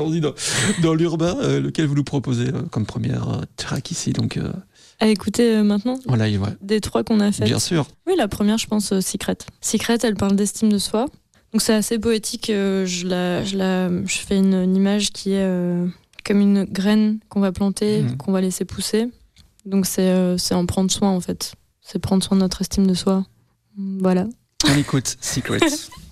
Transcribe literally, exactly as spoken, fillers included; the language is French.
On dit dans, dans l'urbain, euh, lequel vous nous proposez euh, comme première euh, track ici donc, euh... À écouter euh, maintenant en live, ouais. Des trois qu'on a faites. Bien sûr. Oui, la première, je pense, euh, Secret. Secret, elle parle d'estime de soi. Donc c'est assez poétique. Euh, je, la, je, la, je fais une, une image qui est euh, comme une graine qu'on va planter, mmh. qu'on va laisser pousser. Donc c'est, euh, c'est en prendre soin, en fait. C'est prendre soin de notre estime de soi. Voilà. On écoute Secret.